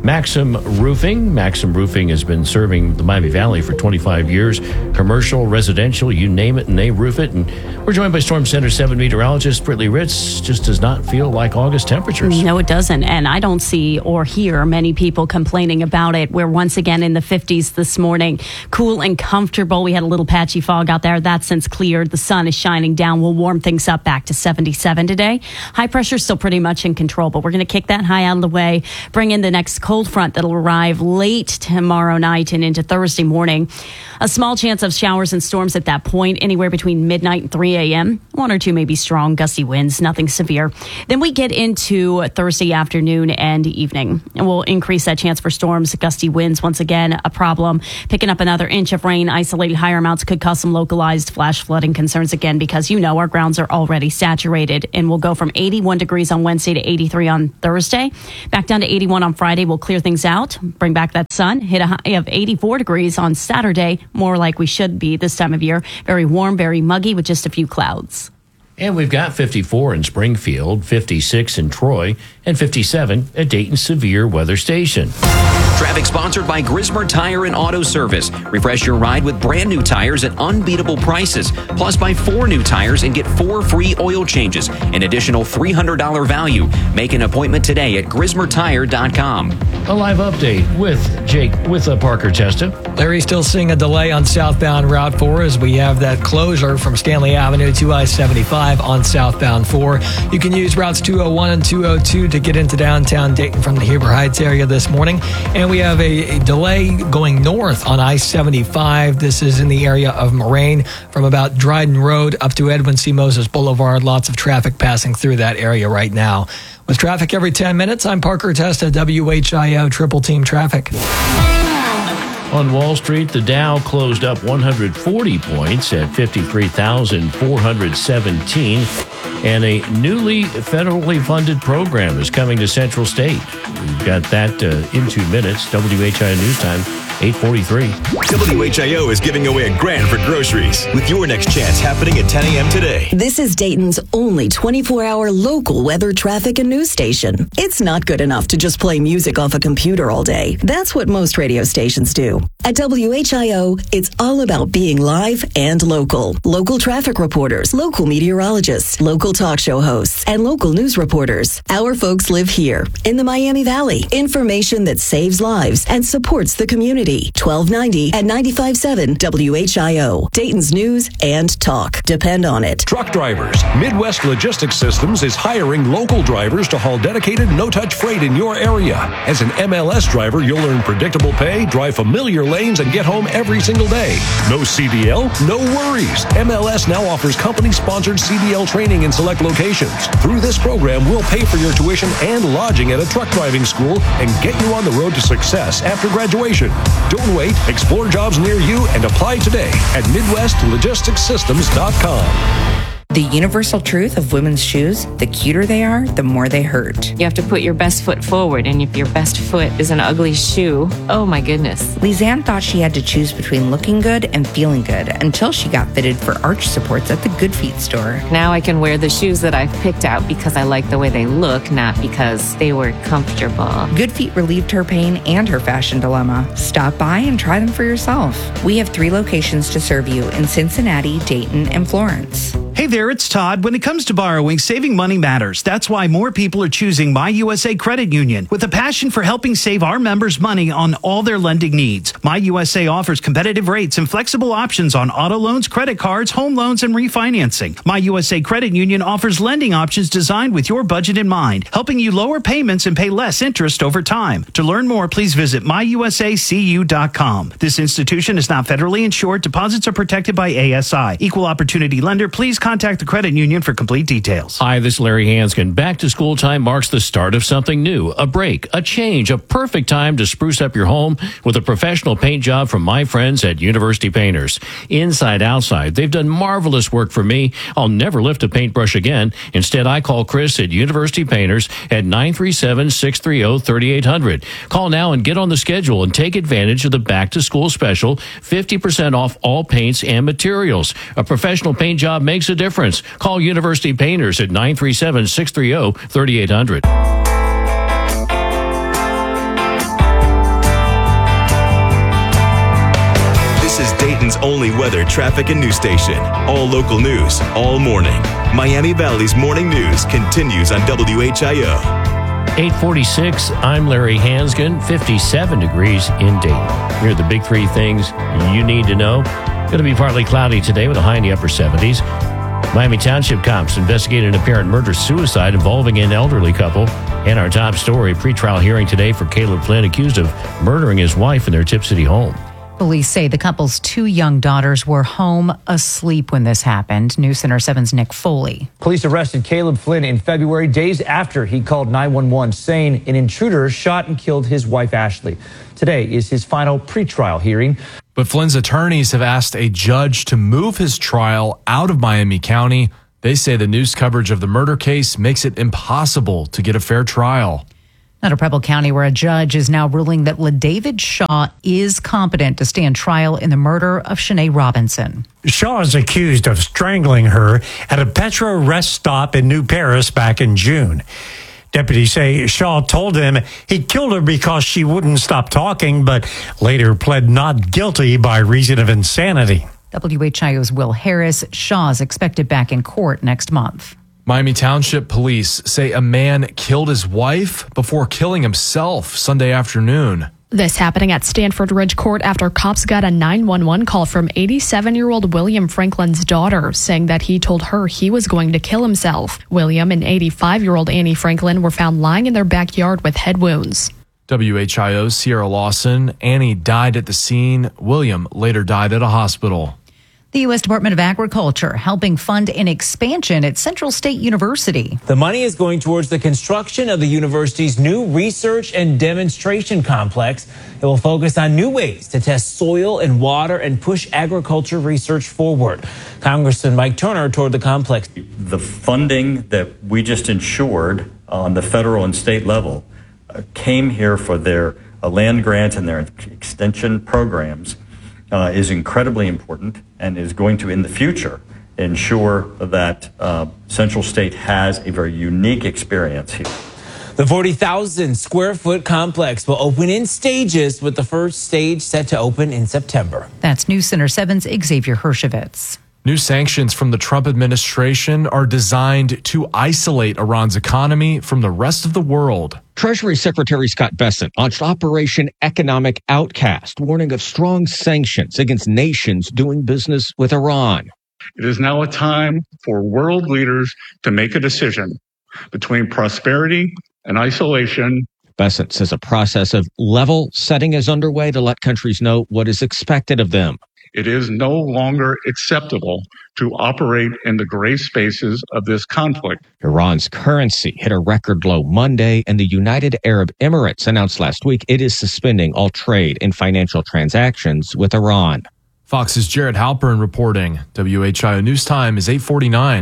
Maxim Roofing. Maxim Roofing has been serving the Miami Valley for 25 years. Commercial, residential, you name it, and they roof it. And we're joined by Storm Center 7 meteorologist Brittany Ritz. Just does not feel like August temperatures. No, it doesn't. And I don't see or hear many people complaining about it. We're once again in the 50s this morning. Cool and comfortable. We had a little patchy fog out there. That's since cleared. The sun is shining down. We'll warm things up back to 77 today. High pressure still pretty much in control, but we're going to kick that high out of the way, bring in the next cold front that'll arrive late tomorrow night and into Thursday morning. A small chance of showers and storms at that point, anywhere between midnight and 3 a.m. One or two maybe strong gusty winds, nothing severe. Then we get into Thursday afternoon and evening, and we'll increase that chance for storms, gusty winds. Once again, a problem. Picking up another inch of rain, isolated higher amounts could cause some localized flash flooding concerns again, because our grounds are already saturated. And we'll go from 81 degrees on Wednesday to 83 on Thursday. Back down to 81 on Friday. We'll clear things out, bring back that sun, hit a high of 84 degrees on Saturday, more like we should be this time of year. Very warm, very muggy with just a few clouds. And we've got 54 in Springfield, 56 in Troy, and 57 at Dayton's Severe Weather Station. Traffic sponsored by Grismer Tire and Auto Service. Refresh your ride with brand new tires at unbeatable prices. Plus, buy 4 new tires and get 4 free oil changes. An additional $300 value. Make an appointment today at GrismerTire.com. A live update with Parker Testa. Larry's still seeing a delay on southbound Route 4 as we have that closure from Stanley Avenue to I-75 on southbound 4. You can use routes 201 and 202 to get into downtown Dayton from the Heber Heights area this morning. And we have a delay going north on I-75. This is in the area of Moraine from about Dryden Road up to Edwin C. Moses Boulevard. Lots of traffic passing through that area right now. With traffic every 10 minutes, I'm Parker Testa, WHIO Triple Team Traffic. On Wall Street, the Dow closed up 140 points at 53,417, and a newly federally funded program is coming to Central State. We've got that in 2 minutes. WHIO News Time, 8:43. WHIO is giving away a grand for groceries with your next chance happening at 10 a.m. today. This is Dayton's only 24-hour local weather, traffic, and news station. It's not good enough to just play music off a computer all day. That's what most radio stations do. At WHIO, it's all about being live and local. Local traffic reporters, local meteorologists, local talk show hosts, and local news reporters. Our folks live here in the Miami Valley. Information that saves lives and supports the community. 1290 and 95.7 WHIO. Dayton's news and talk. Depend on it. Truck drivers. Midwest Logistics Systems is hiring local drivers to haul dedicated no-touch freight in your area. As an MLS driver, you'll earn predictable pay, drive familiar lanes, and get home every single day. No CDL? No worries. MLS now offers company-sponsored CDL training in select locations. Through this program, we'll pay for your tuition and lodging at a truck driving school and get you on the road to success after graduation. Don't wait. Explore jobs near you and apply today at MidwestLogisticsSystems.com. The universal truth of women's shoes, the cuter they are, the more they hurt. You have to put your best foot forward, and if your best foot is an ugly shoe, oh my goodness. Lizanne thought she had to choose between looking good and feeling good until she got fitted for arch supports at the Good Feet store. Now I can wear the shoes that I've picked out because I like the way they look, not because they were comfortable. Good Feet relieved her pain and her fashion dilemma. Stop by and try them for yourself. We have 3 locations to serve you in Cincinnati, Dayton, and Florence. Hey there, it's Todd. When it comes to borrowing, saving money matters. That's why more people are choosing My USA Credit Union. With a passion for helping save our members money on all their lending needs, My USA offers competitive rates and flexible options on auto loans, credit cards, home loans, and refinancing. My USA Credit Union offers lending options designed with your budget in mind, helping you lower payments and pay less interest over time. To learn more, please visit myusacu.com. This institution is not federally insured. Deposits are protected by ASI. Equal opportunity lender. Please contact the credit union for complete details. Hi, this is Larry Hanskin. Back to school time marks the start of something new, a break, a change, a perfect time to spruce up your home with a professional paint job from my friends at University Painters. Inside, outside, they've done marvelous work for me. I'll never lift a paintbrush again. Instead, I call Chris at University Painters at 937-630-3800. Call now and get on the schedule and take advantage of the back to school special, 50% off all paints and materials. A professional paint job makes a difference. Call University Painters at 937-630-3800. Dayton's only weather, traffic, and news station. All local news, all morning. Miami Valley's morning news continues on WHIO. 846, I'm Larry Hansgen, 57 degrees in Dayton. Here are the big three things you need to know. Going to be partly cloudy today with a high in the upper 70s. Miami Township cops investigated an apparent murder-suicide involving an elderly couple. And our top story, pretrial hearing today for Caleb Flynn, accused of murdering his wife in their Tip City home. Police say the couple's 2 young daughters were home asleep when this happened. News Center 7's Nick Foley. Police arrested Caleb Flynn in February, days after he called 911 saying an intruder shot and killed his wife, Ashley. Today is his final pretrial hearing. But Flynn's attorneys have asked a judge to move his trial out of Miami County. They say the news coverage of the murder case makes it impossible to get a fair trial. Out of Preble County, where a judge is now ruling that LaDavid Shaw is competent to stand trial in the murder of Shanae Robinson. Shaw is accused of strangling her at a Petro rest stop in New Paris back in June. Deputies say Shaw told him he killed her because she wouldn't stop talking, but later pled not guilty by reason of insanity. WHIO's Will Harris. Shaw is expected back in court next month. Miami Township police say a man killed his wife before killing himself Sunday afternoon. This happening at Stanford Ridge Court after cops got a 911 call from 87-year-old William Franklin's daughter saying that he told her he was going to kill himself. William and 85-year-old Annie Franklin were found lying in their backyard with head wounds. WHIO's Sierra Lawson. Annie died at the scene. William later died at a hospital. The U.S. Department of Agriculture helping fund an expansion at Central State University. The money is going towards the construction of the university's new research and demonstration complex. It will focus on new ways to test soil and water and push agriculture research forward. Congressman Mike Turner toured the complex. The funding that we just ensured on the federal and state level came here for their land grant and their extension programs. Is incredibly important and is going to, in the future, ensure that Central State has a very unique experience here. The 40,000 square foot complex will open in stages, with the first stage set to open in September. That's News Center 7's Xavier Hershovitz. New sanctions from the Trump administration are designed to isolate Iran's economy from the rest of the world. Treasury Secretary Scott Bessent launched Operation Economic Outcast, warning of strong sanctions against nations doing business with Iran. It is now a time for world leaders to make a decision between prosperity and isolation. Bessent says a process of level setting is underway to let countries know what is expected of them. It is no longer acceptable to operate in the gray spaces of this conflict. Iran's currency hit a record low Monday, and the United Arab Emirates announced last week it is suspending all trade and financial transactions with Iran. Fox's Jared Halpern reporting. WHIO News Time is 8:49.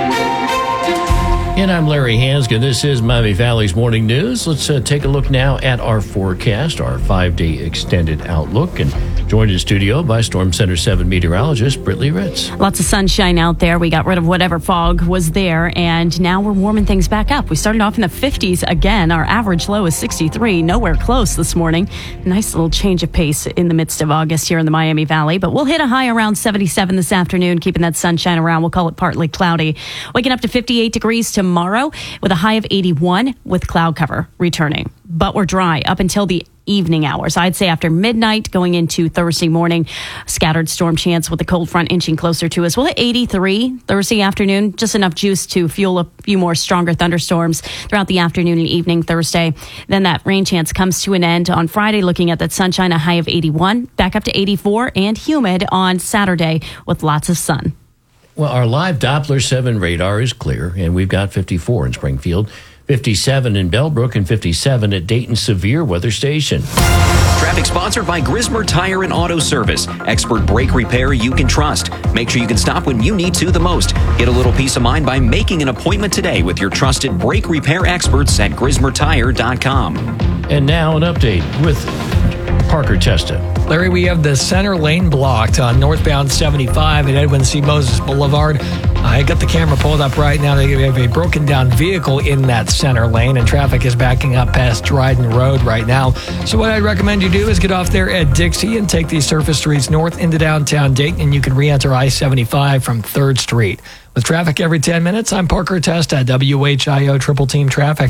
And I'm Larry Hansgen. This is Miami Valley's Morning News. Let's take a look now at our forecast, our 5-day extended outlook. And joined in studio by Storm Center 7 meteorologist Brittany Ritz. Lots of sunshine out there. We got rid of whatever fog was there, and now we're warming things back up. We started off in the 50s again. Our average low is 63, nowhere close this morning. Nice little change of pace in the midst of August here in the Miami Valley, but we'll hit a high around 77 this afternoon, keeping that sunshine around. We'll call it partly cloudy. Waking up to 58 degrees tomorrow with a high of 81 with cloud cover returning. But we're dry up until the evening hours. I'd say after midnight going into Thursday morning, scattered storm chance with the cold front inching closer to us. We'll hit 83 Thursday afternoon, just enough juice to fuel a few more stronger thunderstorms throughout the afternoon and evening Thursday. Then that rain chance comes to an end on Friday, looking at that sunshine, a high of 81, back up to 84 and humid on Saturday with lots of sun. Well, our live Doppler 7 radar is clear, and we've got 54 in Springfield, 57 in Bellbrook, and 57 at Dayton Severe Weather Station. Traffic sponsored by Grismer Tire and Auto Service. Expert brake repair you can trust. Make sure you can stop when you need to the most. Get a little peace of mind by making an appointment today with your trusted brake repair experts at GrismerTire.com. And now an update with Parker Testa. Larry, we have the center lane blocked on northbound 75 at Edwin C. Moses Boulevard. I got the camera pulled up right now. They have a broken down vehicle in that center lane, and traffic is backing up past Dryden Road right now. So what I'd recommend you do is get off there at Dixie and take these surface streets north into downtown Dayton, and you can re-enter I-75 from 3rd Street. With traffic every 10 minutes, I'm Parker Test at WHIO Triple Team Traffic.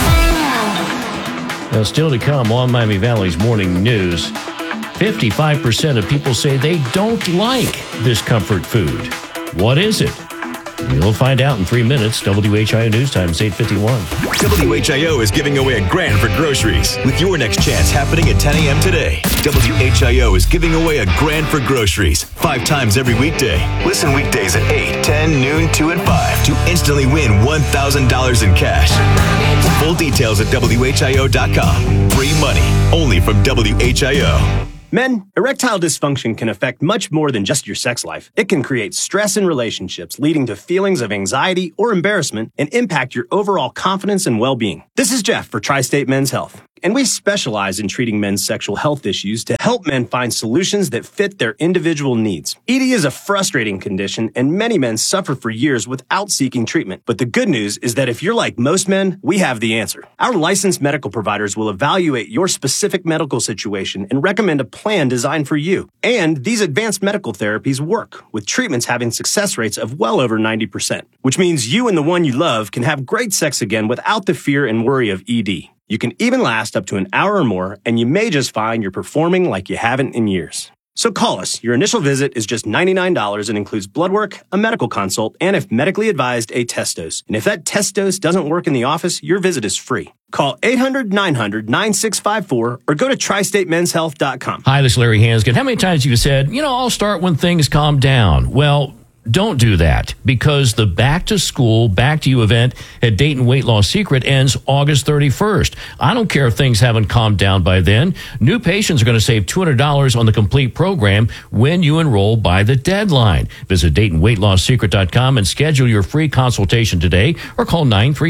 Now, still to come on Miami Valley's morning news, 55% of people say they don't like this comfort food. What is it? You'll find out in 3 minutes. WHIO News Time is 8:51. WHIO is giving away $1,000 for groceries with your next chance happening at 10 a.m. today. WHIO is giving away $1,000 for groceries 5 times every weekday. Listen weekdays at 8, 10, noon, 2, and 5 to instantly win $1,000 in cash. Full details at WHIO.com. Free money only from WHIO. Men, erectile dysfunction can affect much more than just your sex life. It can create stress in relationships, leading to feelings of anxiety or embarrassment, and impact your overall confidence and well-being. This is Jeff for Tri-State Men's Health, and we specialize in treating men's sexual health issues to help men find solutions that fit their individual needs. ED is a frustrating condition, and many men suffer for years without seeking treatment. But the good news is that if you're like most men, we have the answer. Our licensed medical providers will evaluate your specific medical situation and recommend a plan designed for you. And these advanced medical therapies work, with treatments having success rates of well over 90%, which means you and the one you love can have great sex again without the fear and worry of ED. You can even last up to an hour or more, and you may just find you're performing like you haven't in years. So call us. Your initial visit is just $99 and includes blood work, a medical consult, and if medically advised, a test dose. And if that test dose doesn't work in the office, your visit is free. Call 800-900-9654 or go to tristatemenshealth.com. Hi, this is Larry Hanskin. How many times have you said, I'll start when things calm down? Well, don't do that, because the Back to School, Back to You event at Dayton Weight Loss Secret ends August 31st. I don't care if things haven't calmed down by then. New patients are going to save $200 on the complete program when you enroll by the deadline. Visit DaytonWeightLossSecret.com and schedule your free consultation today or call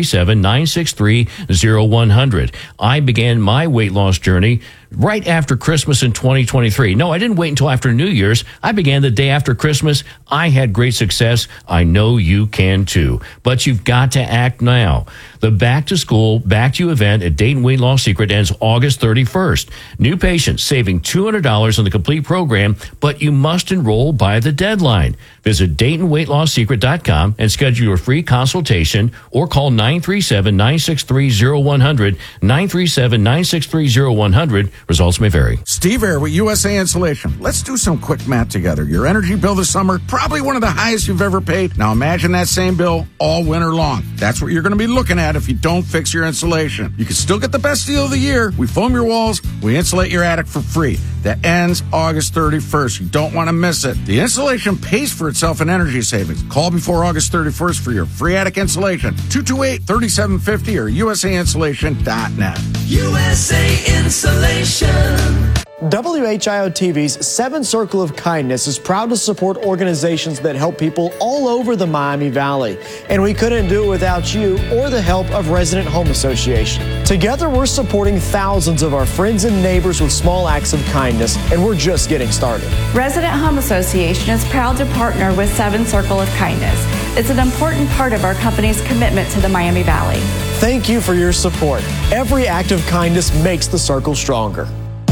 937-963-0100. I began my weight loss journey right after Christmas in 2023. No, I didn't wait until after New Year's. I began the day after Christmas. I had great success. I know you can too. But you've got to act now. The Back to School, Back to You event at Dayton Weight Loss Secret ends August 31st. New patients saving $200 on the complete program, but you must enroll by the deadline. Visit DaytonWeightLossSecret.com and schedule your free consultation or call 937-963-0100, 937-963-0100. Results may vary. Steve Air with USA Insulation. Let's do some quick math together. Your energy bill this summer, probably one of the highest you've ever paid. Now imagine that same bill all winter long. That's what you're going to be looking at if you don't fix your insulation. You can still get the best deal of the year. We foam your walls, we insulate your attic for free. That ends August 31st. You don't want to miss it. The insulation pays for itself in energy savings. Call before August 31st for your free attic insulation. 228-3750 or usainsulation.net. USA Insulation. WHIO TV's 7 Circle of Kindness is proud to support organizations that help people all over the Miami Valley. And we couldn't do it without you or the help of Resident Home Association. Together, we're supporting thousands of our friends and neighbors with small acts of kindness, and we're just getting started. Resident Home Association is proud to partner with 7 Circle of Kindness. It's an important part of our company's commitment to the Miami Valley. Thank you for your support. Every act of kindness makes the circle stronger.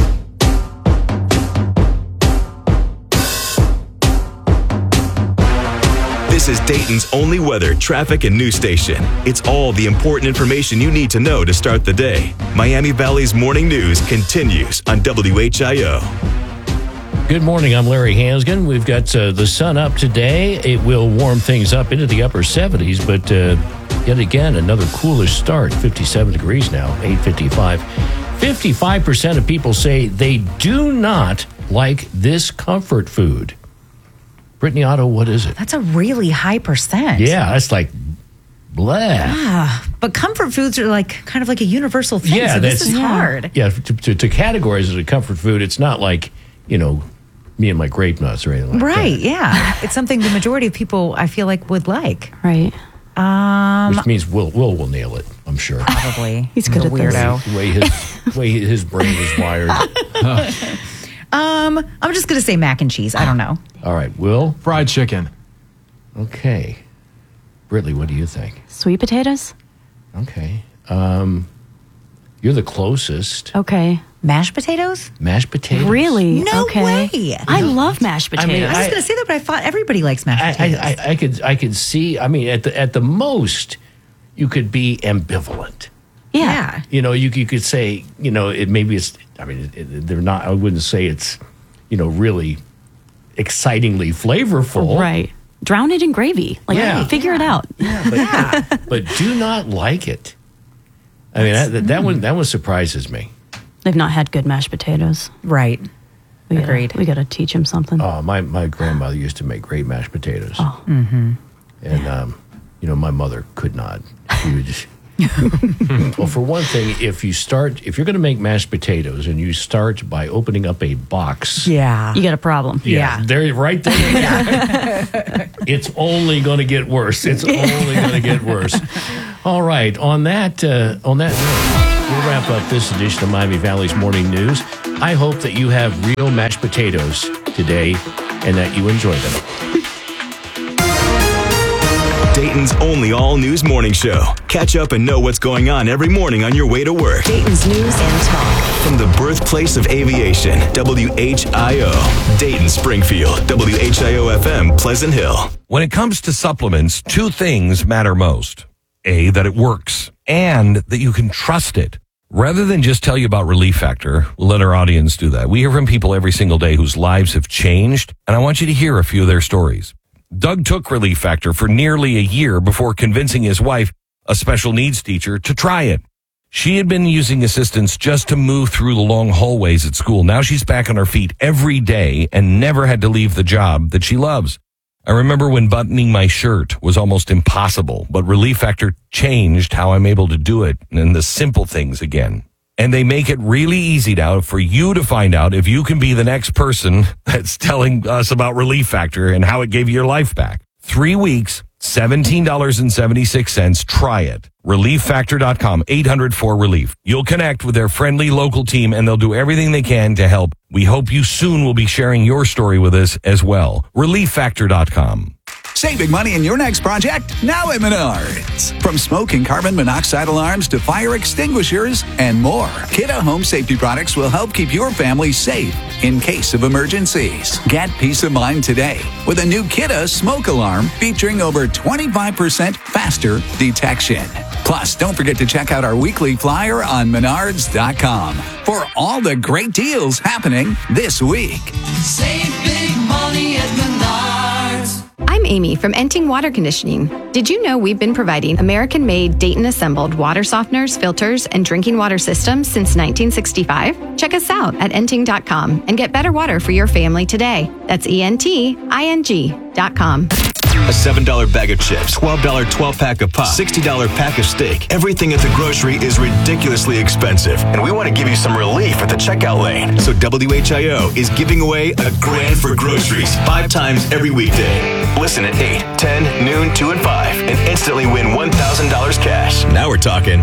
This is Dayton's only weather, traffic, and news station. It's all the important information you need to know to start the day. Miami Valley's morning news continues on WHIO. Good morning. I'm Larry Hanskin. We've got the sun up today. It will warm things up into the upper 70s, but yet again, another coolish start. 57 degrees now, 8:55. 55% of people say they do not like this comfort food. Brittany Otto, what is it? That's a really high percent. Yeah, that's like blah. But comfort foods are kind of like a universal thing, yeah, so this is hard. Yeah, to categorize it as a comfort food, it's not like, me and my grape nuts or anything like right, that. yeah. It's something the majority of people, I feel like, would like. Right. Which means Will will nail it, I'm sure. Probably. He's good at weirdo. The way his brain is wired. I'm just going to say mac and cheese. I don't know. All right, Will? Fried chicken. Okay. Britley, what do you think? Sweet potatoes? Okay. You're the closest. Okay. Mashed potatoes? Mashed potatoes? Really? No okay. way. I love mashed potatoes. I was going to say that, but I thought everybody likes mashed potatoes. I could see. I mean, at the most, you could be ambivalent. Yeah. You know, you could say, you know, they're not. I wouldn't say it's, you know, really excitingly flavorful. Right. Drown it in gravy. Like, figure it out. But do not like it. I mean, that one surprises me. They've not had good mashed potatoes. Right. Agreed. We got to teach them something. Oh, my grandmother used to make great mashed potatoes. Oh. Mm-hmm. And, you know, my mother could not. She would just... Well, for one thing, if you're going to make mashed potatoes and you start by opening up a box... Yeah. You got a problem. They're right there. It's only going to get worse. It's only going to get worse. All right. On that note, we'll wrap up this edition of Miami Valley's Morning News. I hope that you have real mashed potatoes today and that you enjoy them. Dayton's only all-news morning show. Catch up and know what's going on every morning on your way to work. Dayton's news and talk. From the birthplace of aviation, WHIO. Dayton, Springfield, WHIO-FM, Pleasant Hill. When it comes to supplements, two things matter most. A, that it works, and that you can trust it. Rather than just tell you about Relief Factor, we'll let our audience do that. We hear from people every single day whose lives have changed, and I want you to hear a few of their stories. Doug took Relief Factor for nearly a year before convincing his wife, a special needs teacher, to try it. She had been using assistance just to move through the long hallways at school. Now she's back on her feet every day and never had to leave the job that she loves. I remember when buttoning my shirt was almost impossible, but Relief Factor changed how I'm able to do it and the simple things again. And they make it really easy now for you to find out if you can be the next person that's telling us about Relief Factor and how it gave you your life back. 3 weeks, $17.76. Try it. ReliefFactor.com, 800-4RELIEF. You'll connect with their friendly local team and they'll do everything they can to help. We hope you soon will be sharing your story with us as well. ReliefFactor.com. Saving money in your next project? Now at Menards. From smoke and carbon monoxide alarms to fire extinguishers and more, Kidde Home Safety products will help keep your family safe in case of emergencies. Get peace of mind today with a new Kidde smoke alarm featuring over 25% faster detection. Plus, don't forget to check out our weekly flyer on Menards.com for all the great deals happening this week. Save big money at Menards. I'm Amy from Enting Water Conditioning. Did you know we've been providing American-made, Dayton-assembled water softeners, filters, and drinking water systems since 1965? Check us out at enting.com and get better water for your family today. That's ENTING.com. A $7 bag of chips, $12 12-pack of pop, $60 pack of steak. Everything at the grocery is ridiculously expensive, and we want to give you some relief at the checkout lane. So WHIO is giving away $1,000 for groceries 5 times every weekday. Listen at 8, 10, noon, 2, and 5, and instantly win $1,000 cash. Now we're talking.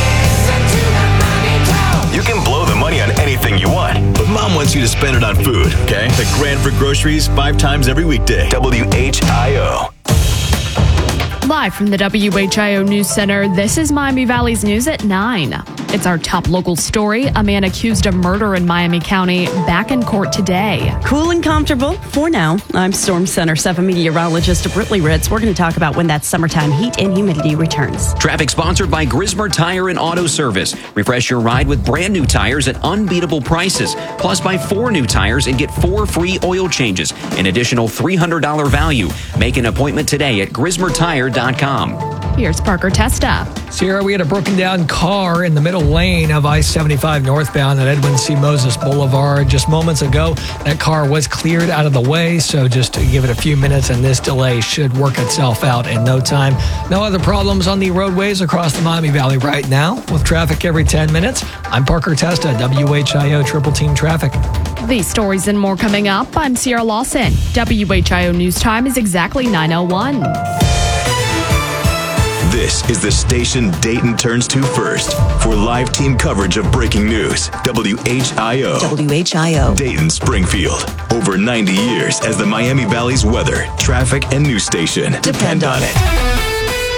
You can blow the money on anything you want, but Mom wants you to spend it on food, okay? $1,000 for groceries 5 times every weekday. WHIO. Live from the WHIO News Center, this is Miami Valley's News at 9. It's our top local story. A man accused of murder in Miami County back in court today. Cool and comfortable for now. I'm Storm Center 7 meteorologist Britley Ritz. We're going to talk about when that summertime heat and humidity returns. Traffic sponsored by Grismer Tire and Auto Service. Refresh your ride with brand new tires at unbeatable prices. Plus, buy 4 new tires and get 4 free oil changes. An additional $300 value. Make an appointment today at GrismerTire.com. Here's Parker Testa. Sierra, we had a broken down car in the middle lane of I-75 northbound at Edwin C. Moses Boulevard. Just moments ago, that car was cleared out of the way, so just to give it a few minutes, and this delay should work itself out in no time. No other problems on the roadways across the Miami Valley right now, with traffic every 10 minutes. I'm Parker Testa, WHIO Triple Team Traffic. These stories and more coming up. I'm Sierra Lawson. WHIO News Time is exactly 9:01. This is the station Dayton turns to first for live team coverage of breaking news. WHIO. WHIO. Dayton, Springfield. Over 90 years as the Miami Valley's weather, traffic, and news station. Depend on it.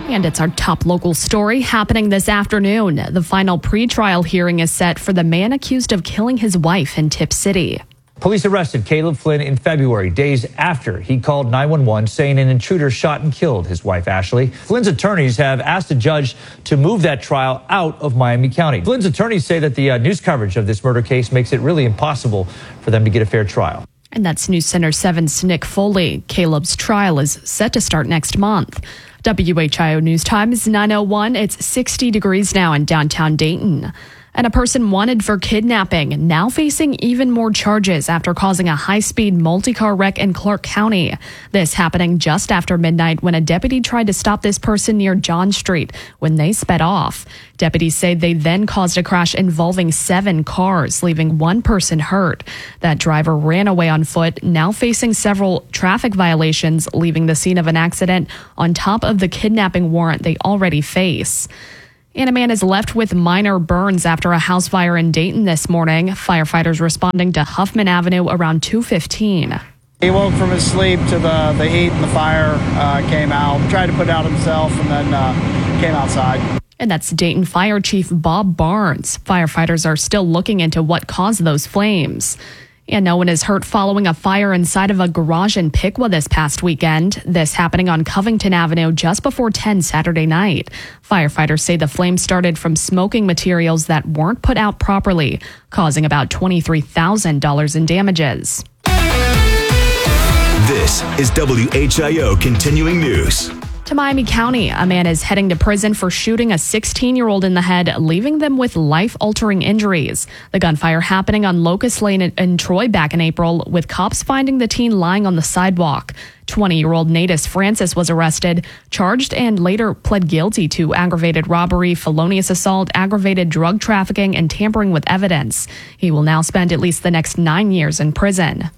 And it's our top local story happening this afternoon. The final pretrial hearing is set for the man accused of killing his wife in Tip City. Police arrested Caleb Flynn in February, days after he called 911 saying an intruder shot and killed his wife, Ashley. Flynn's attorneys have asked a judge to move that trial out of Miami County. Flynn's attorneys say that the news coverage of this murder case makes it really impossible for them to get a fair trial. And that's News Center 7's Nick Foley. Caleb's trial is set to start next month. WHIO News Time is 9:01. It's 60 degrees now in downtown Dayton. And a person wanted for kidnapping now facing even more charges after causing a high-speed multi-car wreck in Clark County. This happening just after midnight when a deputy tried to stop this person near John Street when they sped off. Deputies say they then caused a crash involving 7 cars, leaving one person hurt. That driver ran away on foot, now facing several traffic violations, leaving the scene of an accident on top of the kidnapping warrant they already face. And a man is left with minor burns after a house fire in Dayton this morning. Firefighters responding to Huffman Avenue around 2:15. He woke from his sleep to the heat and the fire came out. Tried to put it out himself and then came outside. And that's Dayton Fire Chief Bob Barnes. Firefighters are still looking into what caused those flames. And no one is hurt following a fire inside of a garage in Piqua this past weekend. This happening on Covington Avenue just before 10 Saturday night. Firefighters say the flames started from smoking materials that weren't put out properly, causing about $23,000 in damages. This is WHIO Continuing News. To Miami County, a man is heading to prison for shooting a 16-year-old in the head, leaving them with life-altering injuries. The gunfire happening on Locust Lane in Troy back in April, with cops finding the teen lying on the sidewalk. 20-year-old Natus Francis was arrested, charged, and later pled guilty to aggravated robbery, felonious assault, aggravated drug trafficking, and tampering with evidence. He will now spend at least the next 9 years in prison.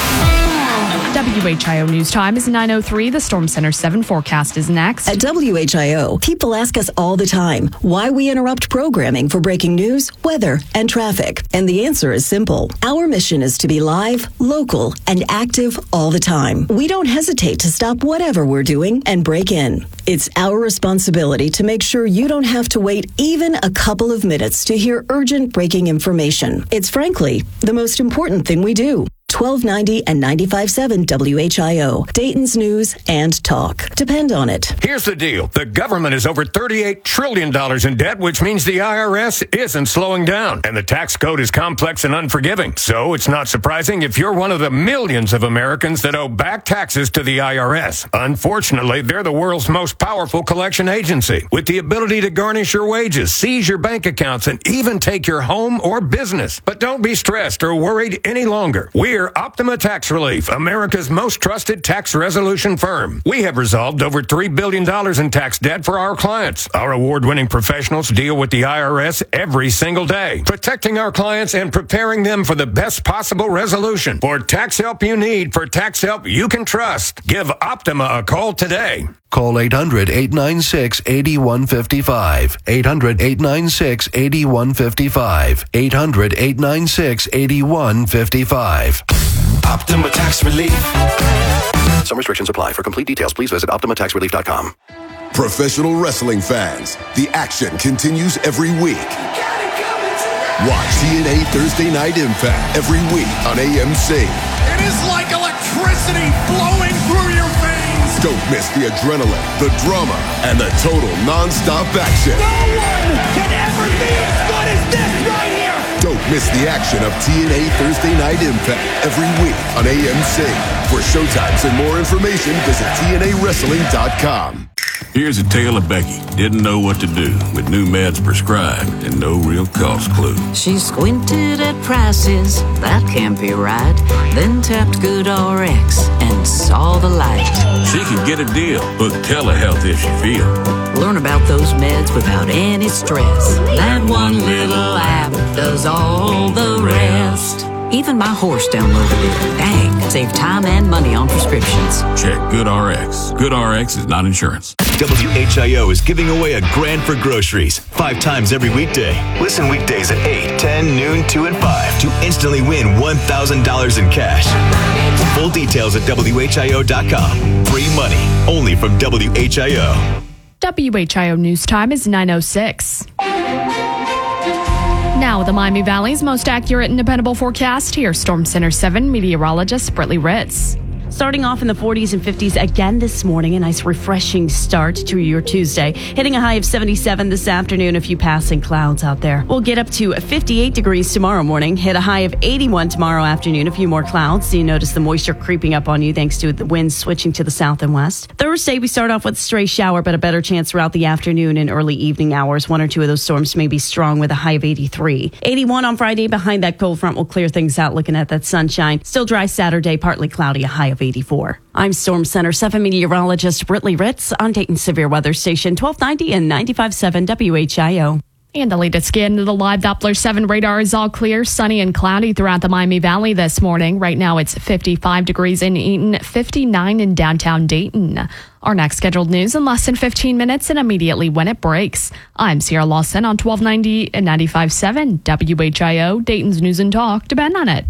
WHIO News Time is 9:03. The Storm Center 7 forecast is next. At WHIO, people ask us all the time why we interrupt programming for breaking news, weather, and traffic. And the answer is simple. Our mission is to be live, local, and active all the time. We don't hesitate to stop whatever we're doing and break in. It's our responsibility to make sure you don't have to wait even a couple of minutes to hear urgent breaking information. It's frankly the most important thing we do. 1290 and 95.7 WHIO, Dayton's News and Talk. Depend on it. Here's the deal. The government is over $38 trillion in debt, which means the IRS isn't slowing down. And the tax code is complex and unforgiving. So it's not surprising if you're one of the millions of Americans that owe back taxes to the IRS. Unfortunately, they're the world's most powerful collection agency, with the ability to garnish your wages, seize your bank accounts, and even take your home or business. But don't be stressed or worried any longer. We're Optima Tax Relief, America's most trusted tax resolution firm. We have resolved over $3 billion in tax debt for our clients. Our award-winning professionals deal with the IRS every single day, protecting our clients and preparing them for the best possible resolution. For tax help you need, for tax help you can trust, give Optima a call today. Call 800-896-8155. 800-896-8155. 800-896-8155. Optima Tax Relief. Some restrictions apply. For complete details, please visit OptimaTaxRelief.com. Professional wrestling fans, the action continues every week. Watch TNA Thursday Night Impact every week on AMC. It is like electricity flowing through your veins. Don't miss the adrenaline, the drama, and the total non-stop action. No one can ever be as good as this right here. Don't miss the action of TNA Thursday Night Impact every week on AMC. For showtimes and more information, visit TNAWrestling.com. Here's a tale of Becky. Didn't know what to do with new meds prescribed and no real cost clue. She squinted at prices, that can't be right. Then tapped GoodRx and saw the light. She could get a deal. Book telehealth if she feel. Learn about those meds without any stress. That one little app does all the rest. Even my horse downloaded it. Dang, save time and money on prescriptions. Check GoodRx. GoodRx is not insurance. WHIO is giving away a grand for groceries 5 times every weekday. Listen weekdays at 8, 10, noon, 2, and 5 to instantly win $1,000 in cash. Full details at WHIO.com. Free money only from WHIO. WHIO News Time is 9:06. Now, the Miami Valley's most accurate and dependable forecast. Here's Storm Center 7 meteorologist Brittany Ritz. Starting off in the 40s and 50s again this morning, a nice refreshing start to your Tuesday. Hitting a high of 77 this afternoon, a few passing clouds out there. We'll get up to 58 degrees tomorrow morning, hit a high of 81 tomorrow afternoon, a few more clouds. So you notice the moisture creeping up on you thanks to the winds switching to the south and west. Thursday, we start off with a stray shower, but a better chance throughout the afternoon and early evening hours. One or two of those storms may be strong with a high of 83. 81 on Friday. Behind that cold front will clear things out looking at that sunshine. Still dry Saturday, partly cloudy, a high of 84. I'm Storm Center 7 meteorologist Brittany Ritz on Dayton's Severe Weather Station 1290 and 95.7 WHIO. And the latest scan to the live Doppler 7 radar is all clear, sunny and cloudy throughout the Miami Valley this morning. Right now it's 55 degrees in Eaton, 59 in downtown Dayton. Our next scheduled news in less than 15 minutes and immediately when it breaks. I'm Sierra Lawson on 1290 and 95.7 WHIO, Dayton's News and Talk. Depend on it.